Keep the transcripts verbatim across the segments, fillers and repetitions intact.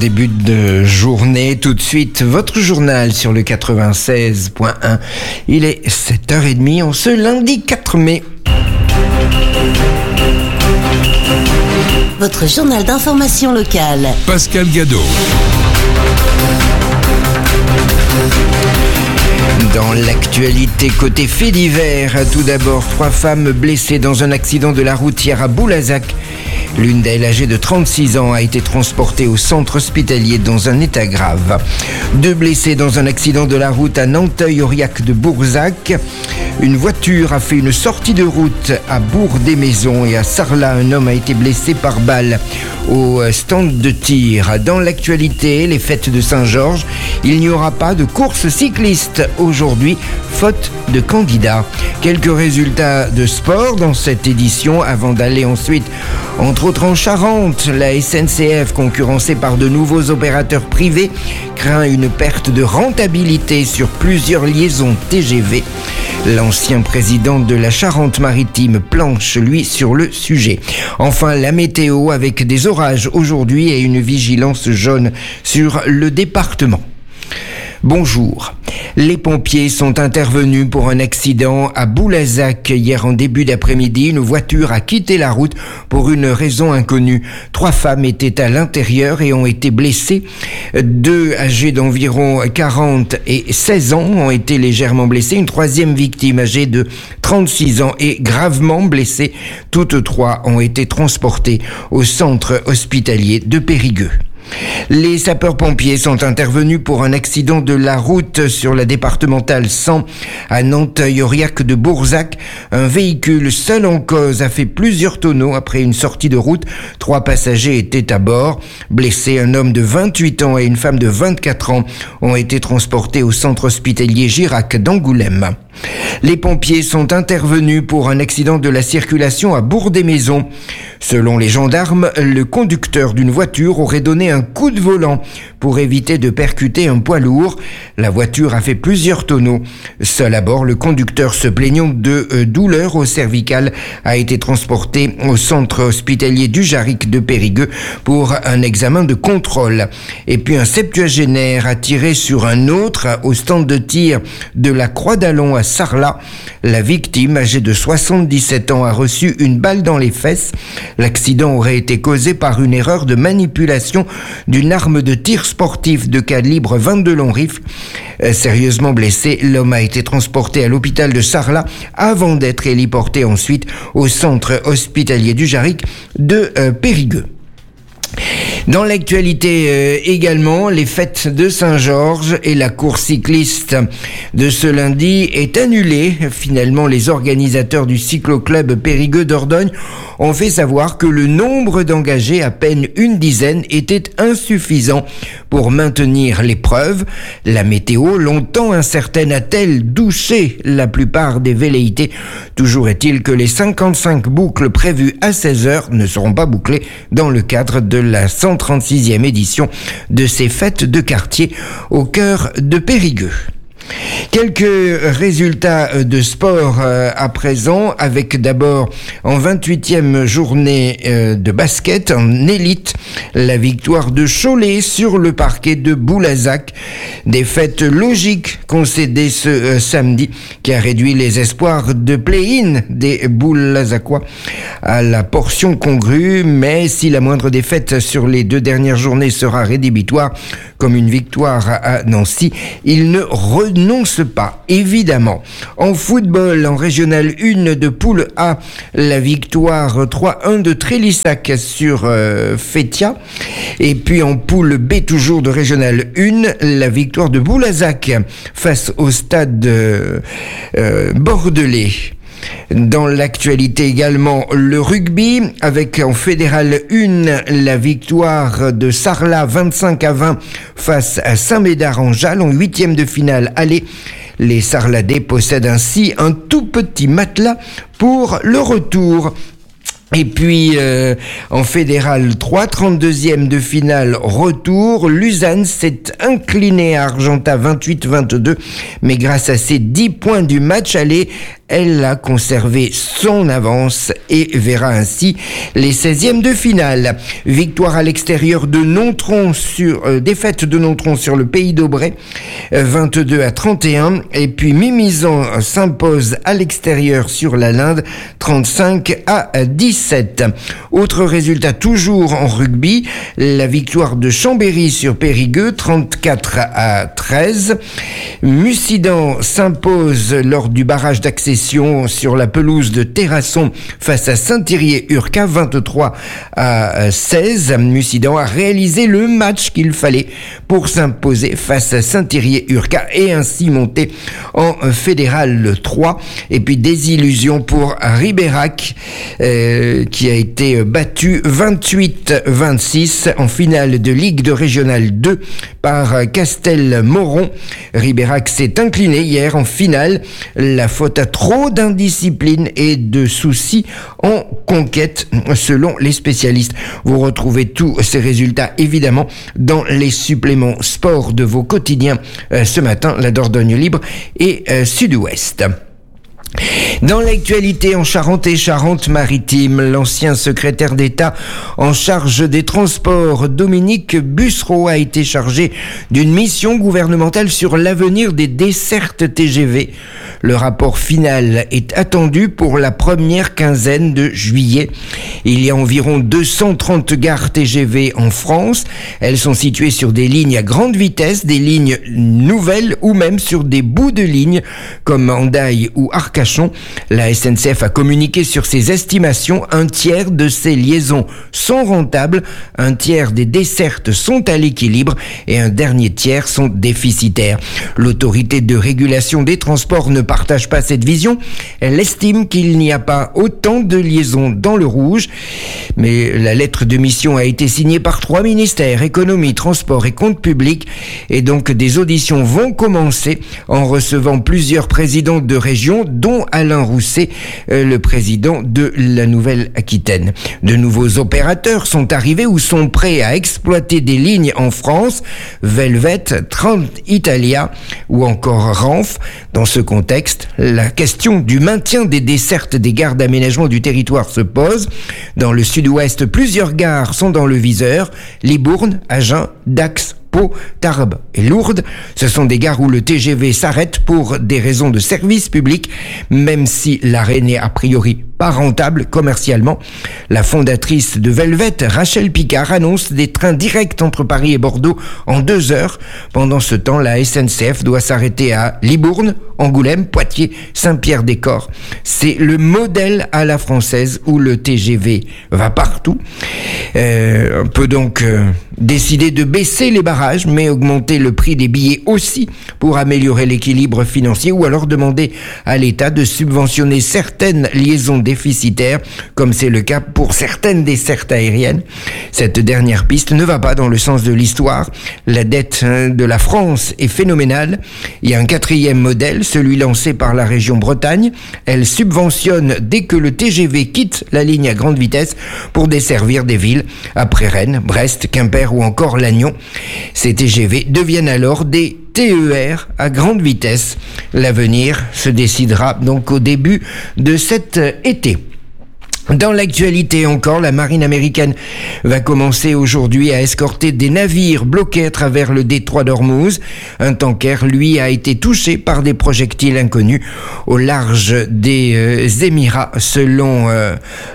Début de journée, tout de suite, votre journal sur le quatre-vingt-seize point un. Il est sept heures trente en ce lundi quatre mai. Votre journal d'information locale. Pascal Gadot. Dans l'actualité côté fait divers, tout d'abord, trois femmes blessées dans un accident de la route hier à Boulazac. L'une d'elles, âgée de trente-six ans, a été transportée au centre hospitalier dans un état grave. Deux blessés dans un accident de la route à Nanteuil-Aurillac de Bourzac. Une voiture a fait une sortie de route à Bourg-des-Maisons et à Sarlat, un homme a été blessé par balle au stand de tir. Dans l'actualité, les fêtes de Saint-Georges, il n'y aura pas de course cycliste aujourd'hui, faute de candidats. Quelques résultats de sport dans cette édition avant d'aller ensuite, entre autres en Charente. La S N C F, concurrencée par de nouveaux opérateurs privés, craint une perte de rentabilité sur plusieurs liaisons T G V. L'ancien président de la Charente-Maritime planche, lui, sur le sujet. Enfin, la météo avec des orages aujourd'hui et une vigilance jaune sur le département. Bonjour. Les pompiers sont intervenus pour un accident à Boulazac. Hier en début d'après-midi, une voiture a quitté la route pour une raison inconnue. Trois femmes étaient à l'intérieur et ont été blessées. Deux âgées d'environ quarante et seize ans ont été légèrement blessées. Une troisième victime âgée de trente-six ans est gravement blessée. Toutes trois ont été transportées au centre hospitalier de Périgueux. Les sapeurs-pompiers sont intervenus pour un accident de la route sur la départementale cent à Nanteuil-Aurillac de Bourzac. Un véhicule seul en cause a fait plusieurs tonneaux après une sortie de route. Trois passagers étaient à bord. Blessés, un homme de vingt-huit ans et une femme de vingt-quatre ans ont été transportés au centre hospitalier Girac d'Angoulême. Les pompiers sont intervenus pour un accident de la circulation à Bourg-des-Maisons. Selon les gendarmes, le conducteur d'une voiture aurait donné un coup de volant pour éviter de percuter un poids lourd. La voiture a fait plusieurs tonneaux. Seul à bord, le conducteur, se plaignant de euh, douleurs au cervical, a été transporté au centre hospitalier du Jaric de Périgueux pour un examen de contrôle. Et puis un septuagénaire a tiré sur un autre au stand de tir de la Croix d'Allon à Sarlat. La victime, âgée de soixante-dix-sept ans, a reçu une balle dans les fesses. L'accident aurait été causé par une erreur de manipulation d'une arme de tir sportif de calibre vingt-deux long rifle. Euh, sérieusement blessé, l'homme a été transporté à l'hôpital de Sarlat avant d'être héliporté ensuite au centre hospitalier du Jaric de euh, Périgueux. Dans l'actualité euh, également, les fêtes de Saint-Georges et la course cycliste de ce lundi est annulée. Finalement, les organisateurs du cyclo-club Périgueux Dordogne ont fait savoir que le nombre d'engagés, à peine une dizaine, était insuffisant pour maintenir l'épreuve. La météo, longtemps incertaine, a-t-elle douché la plupart des velléités? Toujours est-il que les cinquante-cinq boucles prévues à seize heures ne seront pas bouclées dans le cadre de la cent trente-sixième édition de ces fêtes de quartier au cœur de Périgueux. Quelques résultats de sport euh, à présent, avec d'abord en vingt-huitième journée euh, de basket en élite, la victoire de Cholet sur le parquet de Boulazac. Défaite logique concédée ce euh, samedi qui a réduit les espoirs de play-in des Boulazacois à la portion congrue, mais si la moindre défaite sur les deux dernières journées sera rédhibitoire, comme une victoire à Nancy, il ne renonce pas, évidemment. En football, en régional un de poule A, la victoire trois un de Trélissac sur euh, Fétia. Et puis en poule B, toujours de régional un, la victoire de Boulazac face au stade euh, euh, bordelais. Dans l'actualité également, le rugby, avec en fédéral un, la victoire de Sarlat vingt-cinq à vingt face à Saint-Médard-en-Jalles en huitième de finale aller. Les Sarladais possèdent ainsi un tout petit matelas pour le retour. Et puis, euh, en fédéral trois, trente-deuxième de finale retour, Lausanne s'est inclinée à Argentat vingt-huit vingt-deux, mais grâce à ses dix points du match aller, elle a conservé son avance et verra ainsi les seizièmes de finale. Victoire à l'extérieur de Nontron sur, euh, défaite de Nontron sur le Pays d'Aubray, euh, vingt-deux à trente et un. Et puis Mimizan s'impose à l'extérieur sur la Linde, trente-cinq à dix-sept. Autre résultat toujours en rugby, la victoire de Chambéry sur Périgueux, trente-quatre à treize. Mussidan s'impose lors du barrage d'accession sur la pelouse de Terrasson face à Saint-Thirier-Urca, vingt-trois à seize. Mussidan a réalisé le match qu'il fallait pour s'imposer face à Saint-Thirier-Urca et ainsi monter en Fédéral trois. Et puis désillusion pour Ribérac euh, qui a été battu vingt-huit vingt-six en finale de Ligue de Régionale deux par Castelmoron. Ribérac s'est incliné hier en finale, la faute à trop d'indiscipline et de soucis en conquête selon les spécialistes. Vous retrouvez tous ces résultats évidemment dans les suppléments sport de vos quotidiens euh, ce matin, la Dordogne Libre et euh, Sud-Ouest. Dans l'actualité en Charente et Charente-Maritime, l'ancien secrétaire d'État en charge des transports, Dominique Bussereau, a été chargé d'une mission gouvernementale sur l'avenir des dessertes T G V. Le rapport final est attendu pour la première quinzaine de juillet. Il y a environ deux cent trente gares T G V en France. Elles sont situées sur des lignes à grande vitesse, des lignes nouvelles ou même sur des bouts de lignes comme Hendaye ou Arcachon. La S N C F a communiqué sur ses estimations. Un tiers de ces liaisons sont rentables, un tiers des dessertes sont à l'équilibre et un dernier tiers sont déficitaires. L'autorité de régulation des transports ne partage pas cette vision. Elle estime qu'il n'y a pas autant de liaisons dans le rouge. Mais la lettre de mission a été signée par trois ministères, économie, transport et comptes publics. Et donc des auditions vont commencer en recevant plusieurs présidents de régions, dont Alain Rousset, euh, le président de la Nouvelle-Aquitaine. De nouveaux opérateurs sont arrivés ou sont prêts à exploiter des lignes en France, Velvet, Transitalia ou encore Renf. Dans ce contexte, la question du maintien des dessertes des gares d'aménagement du territoire se pose. Dans le sud-ouest, plusieurs gares sont dans le viseur, Libourne, Agen, Dax, Pau, Tarbes et Lourdes. Ce sont des gares où le T G V s'arrête pour des raisons de service public, même si l'arrêt n'est a priori pas rentable commercialement. La fondatrice de Velvet, Rachel Picard, annonce des trains directs entre Paris et Bordeaux en deux heures. Pendant ce temps, la S N C F doit s'arrêter à Libourne, Angoulême, Poitiers, Saint-Pierre-des-Corps. C'est le modèle à la française où le T G V va partout. Euh, on peut donc euh, décider de baisser les barrages, mais augmenter le prix des billets aussi pour améliorer l'équilibre financier, ou alors demander à l'État de subventionner certaines liaisons déficitaires, comme c'est le cas pour certaines dessertes aériennes. Cette dernière piste ne va pas dans le sens de l'histoire. La dette de la France est phénoménale. Il y a un quatrième modèle, celui lancé par la région Bretagne. Elle subventionne dès que le T G V quitte la ligne à grande vitesse pour desservir des villes après Rennes, Brest, Quimper ou encore Lannion. Ces T G V deviennent alors des T E R à grande vitesse. L'avenir se décidera donc au début de cet été. Dans l'actualité encore, la marine américaine va commencer aujourd'hui à escorter des navires bloqués à travers le détroit d'Ormuz. Un tanker, lui, a été touché par des projectiles inconnus au large des euh, Émirats, selon euh,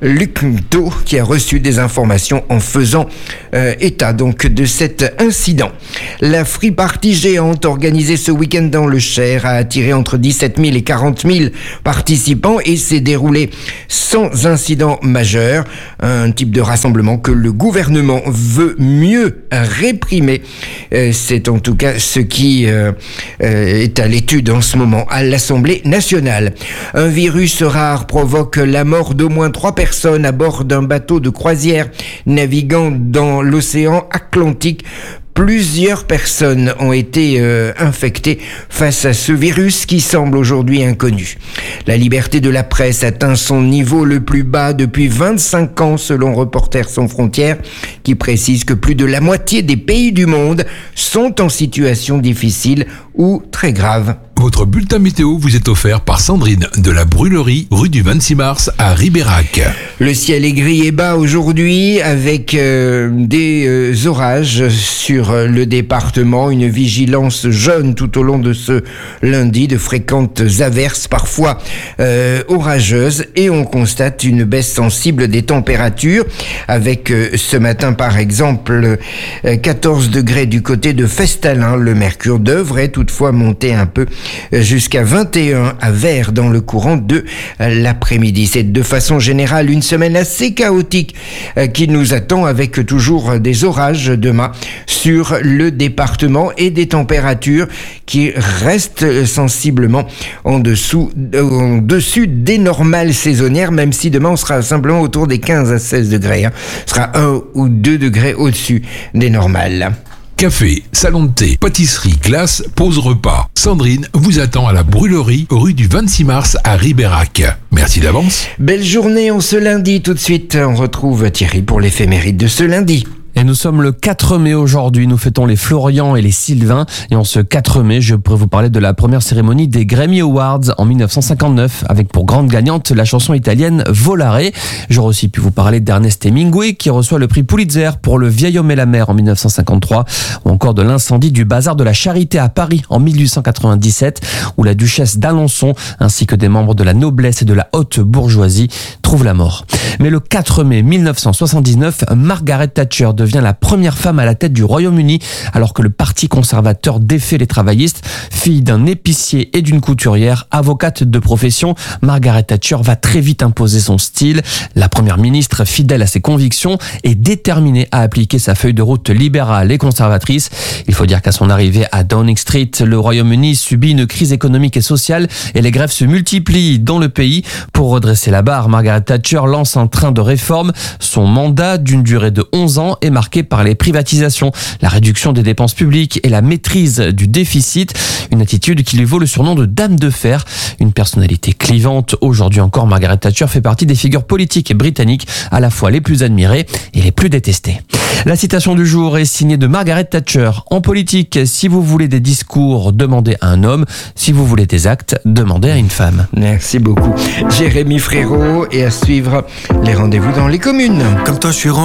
Lucmto, qui a reçu des informations en faisant euh, état donc de cet incident. La Free Party géante organisée ce week-end dans le Cher a attiré entre dix-sept mille et quarante mille participants et s'est déroulée sans incident majeur, un type de rassemblement que le gouvernement veut mieux réprimer. Euh, c'est en tout cas ce qui euh, euh, est à l'étude en ce moment à l'Assemblée nationale. Un virus rare provoque la mort d'au moins trois personnes à bord d'un bateau de croisière naviguant dans l'océan Atlantique. Plusieurs personnes ont été euh, infectées face à ce virus qui semble aujourd'hui inconnu. La liberté de la presse atteint son niveau le plus bas depuis vingt-cinq ans selon Reporters sans frontières, qui précise que plus de la moitié des pays du monde sont en situation difficile ou très grave. Votre bulletin météo vous est offert par Sandrine de la Brûlerie, rue du vingt-six mars à Ribérac. Le ciel est gris et bas aujourd'hui avec euh, des euh, orages sur le département. Une vigilance jaune tout au long de ce lundi, de fréquentes averses parfois euh, orageuses. Et on constate une baisse sensible des températures avec euh, ce matin par exemple euh, quatorze degrés du côté de Festhalin. Le mercure devrait toutefois monter un peu jusqu'à vingt et un à Vert dans le courant de l'après-midi. C'est de façon générale une semaine assez chaotique qui nous attend avec toujours des orages demain sur le département et des températures qui restent sensiblement en dessous, en dessus des normales saisonnières, même si demain on sera simplement autour des quinze à seize degrés. Hein. Ce sera un ou deux degrés au-dessus des normales. Café, salon de thé, pâtisserie, glace, pause repas. Sandrine vous attend à la Brûlerie, rue du vingt-six mars à Ribérac. Merci d'avance. Belle journée, on se lundi tout de suite. On retrouve Thierry pour l'éphéméride de ce lundi. Et nous sommes le quatre mai aujourd'hui, nous fêtons les Florian et les Sylvain. Et en ce quatre mai, je pourrais vous parler de la première cérémonie des Grammy Awards en dix-neuf cent cinquante-neuf, avec pour grande gagnante la chanson italienne Volare. J'aurais aussi pu vous parler d'Ernest Hemingway, qui reçoit le prix Pulitzer pour Le vieil homme et la mer en dix-neuf cent cinquante-trois, ou encore de l'incendie du bazar de la Charité à Paris en mille huit cent quatre-vingt-dix-sept, où la duchesse d'Alençon, ainsi que des membres de la noblesse et de la haute bourgeoisie, trouvent la mort. Mais le quatre mai mille neuf cent soixante-dix-neuf, Margaret Thatcher devient la première femme à la tête du Royaume-Uni, alors que le parti conservateur défait les travaillistes. Fille d'un épicier et d'une couturière, avocate de profession, Margaret Thatcher va très vite imposer son style. La première ministre, fidèle à ses convictions, est déterminée à appliquer sa feuille de route libérale et conservatrice. Il faut dire qu'à son arrivée à Downing Street, le Royaume-Uni subit une crise économique et sociale et les grèves se multiplient dans le pays. Pour redresser la barre, Margaret Thatcher lance un train de réforme. Son mandat, d'une durée de onze ans, est marqué par les privatisations, la réduction des dépenses publiques et la maîtrise du déficit. Une attitude qui lui vaut le surnom de Dame de Fer. Une personnalité clivante. Aujourd'hui encore, Margaret Thatcher fait partie des figures politiques britanniques à la fois les plus admirées et les plus détestées. La citation du jour est signée de Margaret Thatcher. En politique, si vous voulez des discours, demandez à un homme. Si vous voulez des actes, demandez à une femme. Merci beaucoup. Jérémy Frérot, et à suivre les rendez-vous dans les communes. Comme toi, je suis